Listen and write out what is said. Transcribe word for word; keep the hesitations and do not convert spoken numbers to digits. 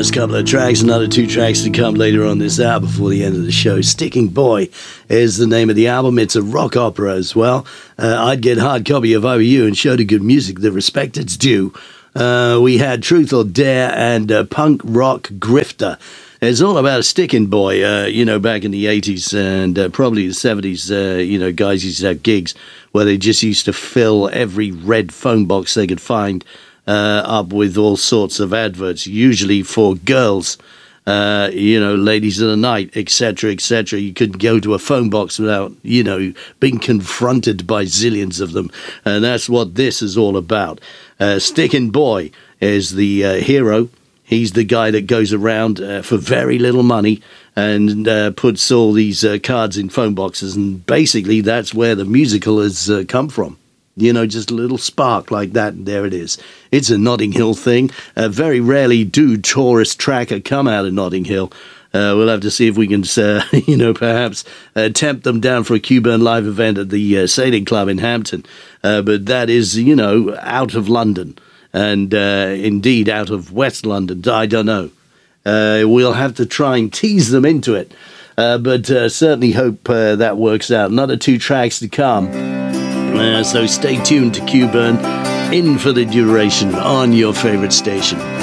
first couple of tracks, another two tracks to come later on this hour before the end of the show. Sticking Boy is the name of the album. It's a rock opera as well. Uh, I'd get hard copy if I were you and show the good music the respect it's due. Uh, we had Truth or Dare and uh, Punk Rock Grifter. It's all about a sticking boy, uh, you know, back in the eighties and uh, probably the seventies, uh, you know, guys used to have gigs where they just used to fill every red phone box they could find uh, up with all sorts of adverts, usually for girls, uh, you know, ladies of the night, et cetera, et cetera. You couldn't go to a phone box without, you know, being confronted by zillions of them. And that's what this is all about. Uh, Sticking Boy is the uh, hero. He's the guy that goes around uh, for very little money and uh, puts all these uh, cards in phone boxes. And basically, that's where the musical has uh, come from. You know, just a little spark like that, and there it is. It's a Notting Hill thing. Uh, very rarely do Tourist Tracker come out of Notting Hill. Uh, we'll have to see if we can, uh, you know, perhaps uh, tempt them down for a Q-Burn live event at the uh, Sailing Club in Hampton. Uh, but that is, you know, out of London. And uh, indeed out of West London. I don't know. Uh, we'll have to try and tease them into it. Uh, but uh, certainly hope uh, that works out. Another two tracks to come. Uh, so stay tuned to Q-Burn in for the duration on your favorite station.